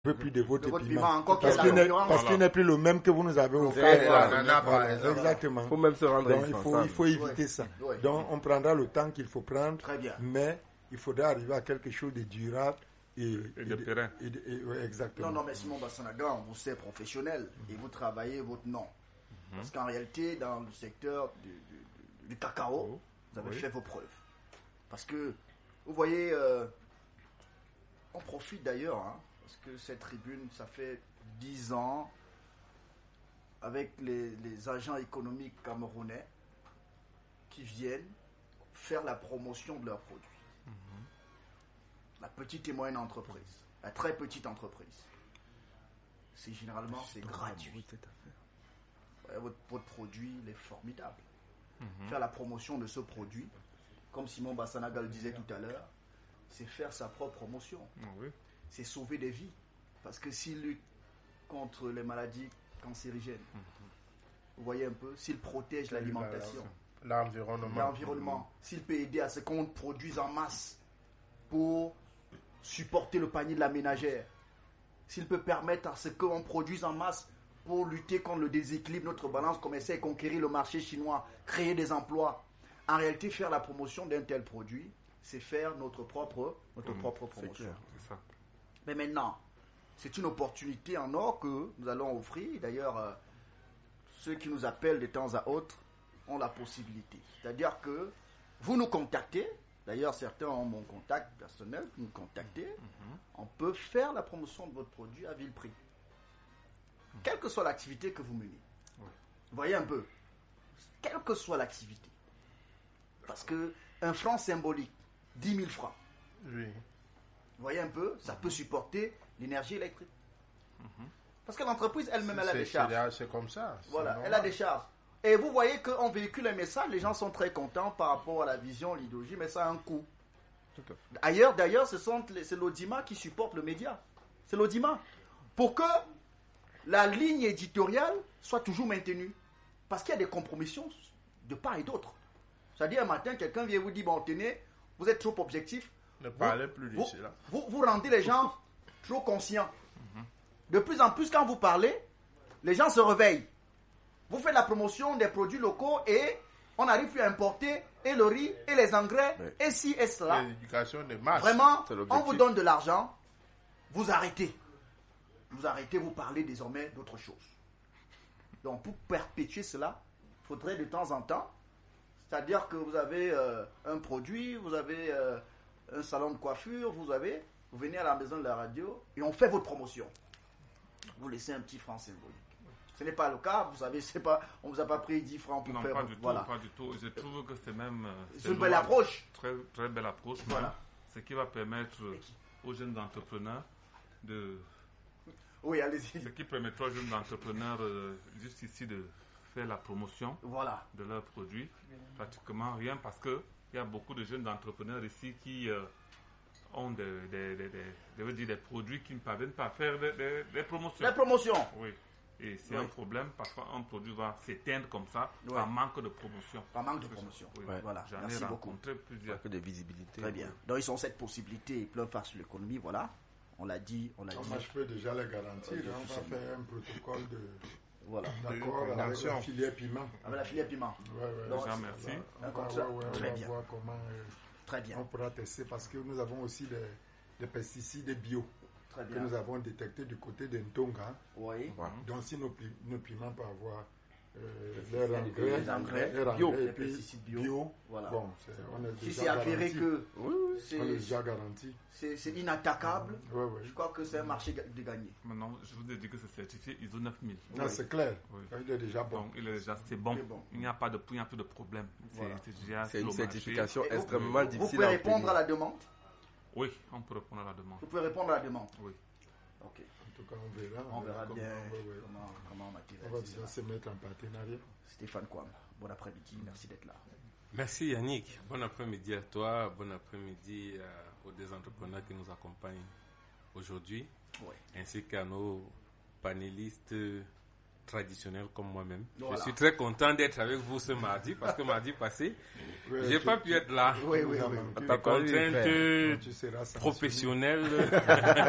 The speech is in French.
veux plus de votre piment. Encore parce qu'il n'est plus le même que vous nous avez offert. Exactement. Il faut même se rendre il faut éviter ça. Ouais. Donc, on prendra le temps qu'il faut prendre. Très bien. Mais il faudra arriver à quelque chose de durable et de périn. Ouais, exactement. Non, mais Simon Bassanaga, on vous sait professionnel et vous travaillez votre nom. Parce qu'en réalité, dans le secteur du cacao, vous avez fait vos preuves. Parce que, vous voyez, on profite d'ailleurs, parce que cette tribune, ça fait 10 ans, avec les agents économiques camerounais qui viennent faire la promotion de leurs produits. La petite et moyenne entreprise, la très petite entreprise. Généralement, c'est gratuit. Votre produit, il est formidable. Faire la promotion de ce produit, comme Simon Bassanaga le disait tout à l'heure, c'est faire sa propre promotion. C'est sauver des vies. Parce que s'il lutte contre les maladies cancérigènes, vous voyez un peu, s'il protège l'alimentation, l'environnement, s'il peut aider à ce qu'on produise en masse pour supporter le panier de la ménagère, s'il peut permettre à ce qu'on produise en masse pour lutter contre le déséquilibre, notre balance commerciale, conquérir le marché chinois, créer des emplois. En réalité, faire la promotion d'un tel produit, c'est faire notre propre promotion. C'est ça. Mais maintenant, c'est une opportunité en or que nous allons offrir. D'ailleurs, ceux qui nous appellent de temps à autre ont la possibilité. C'est-à-dire que vous nous contactez. D'ailleurs, certains ont mon contact personnel. Vous nous contactez. On peut faire la promotion de votre produit à vil prix. Quelle que soit l'activité que vous menez. Vous voyez un peu. Quelle que soit l'activité. Parce qu'un franc symbolique, 10 000 francs. Oui. Vous voyez un peu, ça peut supporter l'énergie électrique. Parce que l'entreprise elle-même, elle a des charges. C'est comme ça. Voilà, elle a des charges. Et vous voyez qu'on véhicule un message, les gens sont très contents par rapport à la vision, l'idéologie, mais ça a un coût. D'ailleurs, c'est l'Audima qui supporte le média. C'est l'Audima. Pour que la ligne éditoriale soit toujours maintenue. Parce qu'il y a des compromissions de part et d'autre. C'est-à-dire, un matin, quelqu'un vient vous dire, bon, tenez, vous êtes trop objectif. Ne parlez plus de cela. Vous rendez les gens trop conscients. De plus en plus, quand vous parlez, les gens se réveillent. Vous faites la promotion des produits locaux et on n'arrive plus à importer et le riz et les engrais et ci et cela. L'éducation de masse. Vraiment, on vous donne de l'argent, vous arrêtez. Vous parlez désormais d'autre chose. Donc, pour perpétuer cela, il faudrait de temps en temps, c'est-à-dire que vous avez un produit, vous avez un salon de coiffure, vous venez à la maison de la radio et on fait votre promotion. Vous laissez un petit franc symbolique. Ce n'est pas le cas, vous savez, on ne vous a pas pris 10 francs pour faire... Non, pas du tout. Je trouve que c'est même... C'est une belle approche. Très, très belle approche. Voilà. Ce qui va permettre aux jeunes entrepreneurs de... Oui, allez-y. Ce qui permettra aux jeunes entrepreneurs juste ici de faire la promotion de leurs produits. Pratiquement rien parce qu'il y a beaucoup de jeunes entrepreneurs ici qui ont des produits qui ne parviennent pas à faire des promotions. Les promotions. Oui. Et c'est un problème parce qu'un produit va s'éteindre comme ça par manque de promotion. Par manque de promotion. Oui. Voilà. J'en ai Merci rencontré beaucoup. plusieurs. De visibilité. Très bien. Donc ils ont cette possibilité, ils peuvent faire sur l'économie, voilà. On l'a dit. Moi, je peux déjà les garantir. On va faire un protocole d'accord avec la filière piment. Avec la filière piment. Déjà, merci. Très bien. On va voir comment Très bien. on pourra tester parce que nous avons aussi des pesticides bio. Très bien. Que nous avons détectés du côté de Ntonga. Oui. Donc si nos piments peuvent avoir les engrais bio, et les puis pesticides bio. Voilà. Bon, on est Si déjà c'est avéré garanti. que On est déjà garanti. c'est inattaquable, Oui. je crois que c'est un marché de gagner. Maintenant, je vous ai dit que c'est certifié ISO 9000. Non, c'est clair. Oui. Il est déjà bon. Donc, c'est bon. C'est bon. Il n'y a plus de problème. Voilà. C'est une certification Et extrêmement difficile. Vous pouvez répondre à la demande. Oui, on peut répondre à la demande. Vous pouvez répondre à la demande. Oui. Ok. En tout cas, on verra. On verra bien comment on On va matérialise bien ça. se mettre en partenariat. Stéphane Kwam, bon après-midi, merci d'être là. Merci Yannick, bon après-midi à toi, bon après-midi aux deux entrepreneurs qui nous accompagnent aujourd'hui, ainsi qu'à nos panélistes traditionnels comme moi-même. Voilà. Je suis très content d'être avec vous ce mardi parce que mardi passé, j'ai pas pu être là. Oui. Par contrainte professionnelle,